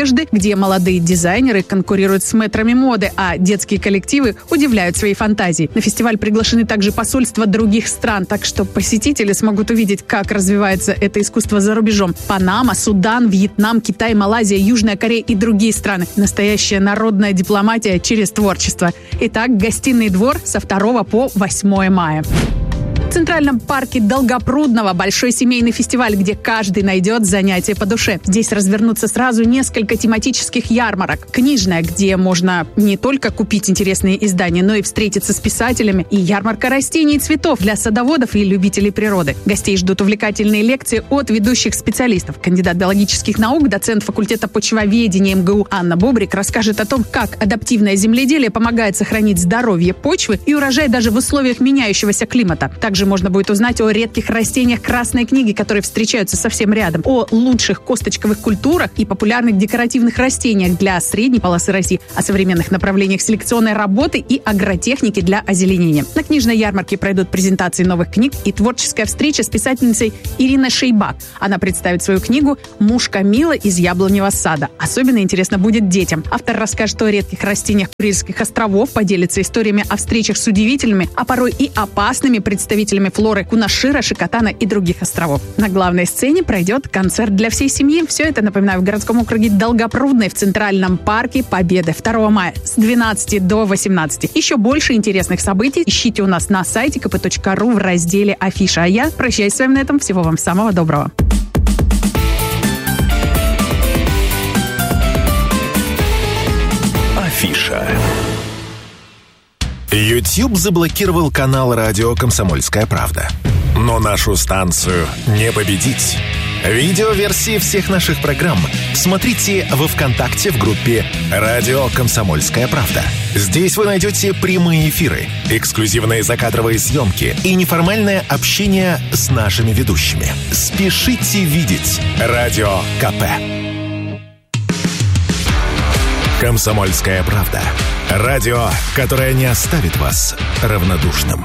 одежды, где молодые дизайнеры конкурируют с мэтрами моды, а детские коллективы удивляют своей фантазией. На фестиваль приглашены также посольства других стран, так что посетители смогут увидеть, как развивается это искусство за рубежом. Панама, Судан, Вьетнам, Китай, Малайзия, Южная Корея и другие страны. Настоящая народная дипломатия через творчество. Итак, гостиный двор со второго по восьмое мая. В Центральном парке Долгопрудного большой семейный фестиваль, где каждый найдет занятие по душе. Здесь развернутся сразу несколько тематических ярмарок. Книжная, где можно не только купить интересные издания, но и встретиться с писателями. И ярмарка растений и цветов для садоводов и любителей природы. Гостей ждут увлекательные лекции от ведущих специалистов. Кандидат биологических наук, доцент факультета почвоведения эм гэ у Анна Бобрик расскажет о том, как адаптивное земледелие помогает сохранить здоровье почвы и урожай даже в условиях меняющегося климата. Также можно будет узнать о редких растениях Красной книги, которые встречаются совсем рядом, о лучших косточковых культурах и популярных декоративных растениях для средней полосы России, о современных направлениях селекционной работы и агротехники для озеленения. На книжной ярмарке пройдут презентации новых книг и творческая встреча с писательницей Ириной Шейбак. Она представит свою книгу «Муж Камила из яблоневого сада». Особенно интересно будет детям. Автор расскажет о редких растениях Курильских островов, поделится историями о встречах с удивительными, а порой и опасными представителями флоры Кунашира, Шикотана и других островов. На главной сцене пройдет концерт для всей семьи. Все это, напоминаю, в городском округе Долгопрудный в Центральном парке Победы второго мая с двенадцати до восемнадцати. Еще больше интересных событий ищите у нас на сайте ка пэ точка ру в разделе «Афиша». А я прощаюсь с вами на этом. Всего вам самого доброго. Афиша. YouTube заблокировал канал радио «Комсомольская правда». Но нашу станцию не победить. Видеоверсии всех наших программ смотрите во ВКонтакте в группе «Радио Комсомольская правда». Здесь вы найдете прямые эфиры, эксклюзивные закадровые съемки и неформальное общение с нашими ведущими. Спешите видеть Радио ка пэ. «Комсомольская правда». Радио, которое не оставит вас равнодушным.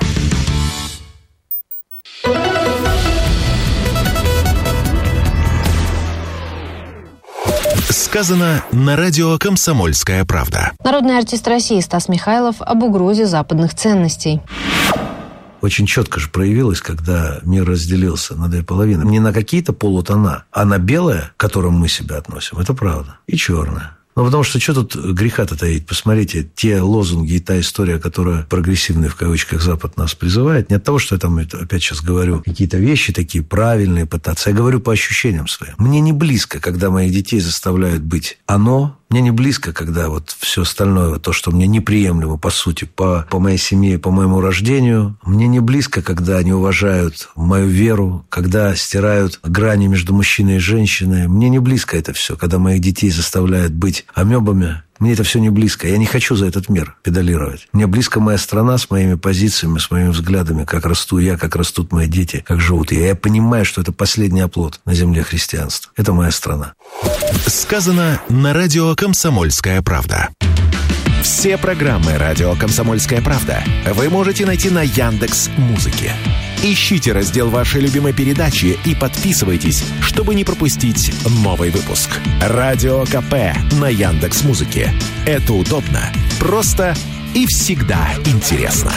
Сказано на радио «Комсомольская правда». Народный артист России Стас Михайлов об угрозе западных ценностей. Очень четко же проявилось, когда мир разделился на две половины. Не на какие-то полутона, а на белое, к которому мы себя относим, это правда, и черное. Ну, потому что что тут греха-то таить? Посмотрите, те лозунги и та история, которая прогрессивный, в кавычках, Запад нас призывает, не от того, что я там опять сейчас говорю какие-то вещи такие правильные пытаться, я говорю по ощущениям своим. Мне не близко, когда моих детей заставляют быть оно. Мне не близко, когда вот все остальное, то, что мне неприемлемо, по сути, по, по моей семье, по моему рождению. Мне не близко, когда они уважают мою веру, когда стирают грани между мужчиной и женщиной. Мне не близко это все, когда моих детей заставляют быть амебами. Мне это все не близко. Я не хочу за этот мир педалировать. Мне близко моя страна с моими позициями, с моими взглядами, как расту я, как растут мои дети, как живут я. Я понимаю, что это последний оплот на земле христианства. Это моя страна. Сказано на радио «Комсомольская правда». Все программы радио «Комсомольская правда» вы можете найти на Яндекс.Музыке. Ищите раздел вашей любимой передачи и подписывайтесь, чтобы не пропустить новый выпуск. Радио ка пэ на Яндекс.Музыке. Это удобно, просто и всегда интересно.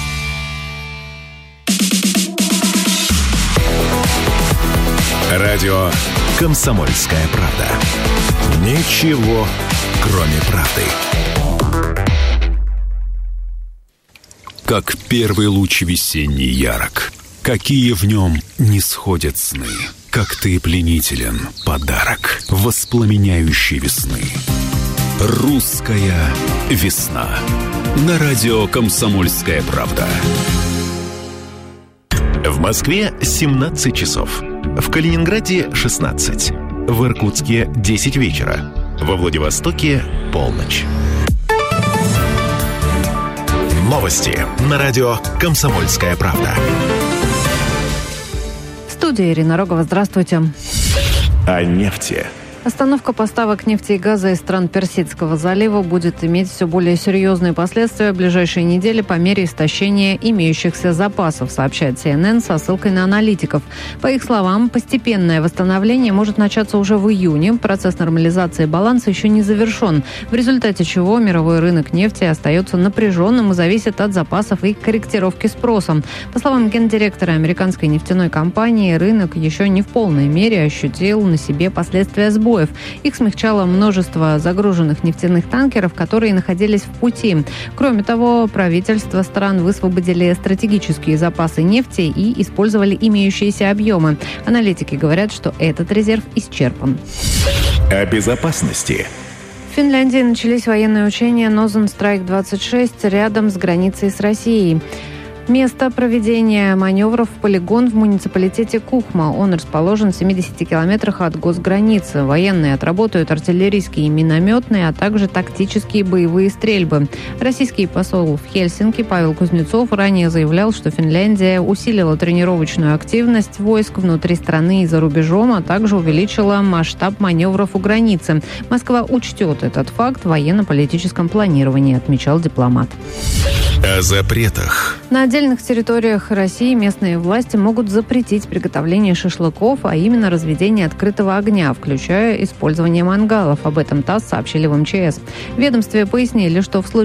Радио «Комсомольская правда». Ничего, кроме правды. Как первый луч весенний ярок, какие в нем не сходят сны. Как ты пленителен, подарок воспламеняющей весны. Русская весна. На радио «Комсомольская правда». В Москве семнадцать часов. В Калининграде шестнадцать. В Иркутске десять вечера. Во Владивостоке полночь. Новости на радио «Комсомольская правда». В студии Ирина Рогова. Здравствуйте. О нефти. Остановка поставок нефти и газа из стран Персидского залива будет иметь все более серьезные последствия в ближайшие недели по мере истощения имеющихся запасов, сообщает си эн эн со ссылкой на аналитиков. По их словам, постепенное восстановление может начаться уже в июне. Процесс нормализации баланса еще не завершен, в результате чего мировой рынок нефти остается напряженным и зависит от запасов и корректировки спроса. По словам гендиректора американской нефтяной компании, рынок еще не в полной мере ощутил на себе последствия сбоев. Их смягчало множество загруженных нефтяных танкеров, которые находились в пути. Кроме того, правительства стран высвободили стратегические запасы нефти и использовали имеющиеся объемы. Аналитики говорят, что этот резерв исчерпан. О безопасности. В Финляндии начались военные учения Northern Strike двадцать шесть рядом с границей с Россией. Место проведения маневров – полигон в муниципалитете Кухма. Он расположен в семидесяти километрах от госграницы. Военные отработают артиллерийские и минометные, а также тактические боевые стрельбы. Российский посол в Хельсинки Павел Кузнецов ранее заявлял, что Финляндия усилила тренировочную активность войск внутри страны и за рубежом, а также увеличила масштаб маневров у границы. Москва учтет этот факт в военно-политическом планировании, отмечал дипломат. О запретах. На отдельных территориях России местные власти могут запретить приготовление шашлыков, а именно разведение открытого огня, включая использование мангалов. Об этом ТАСС сообщили в эм че эс. В ведомстве пояснили, что в случае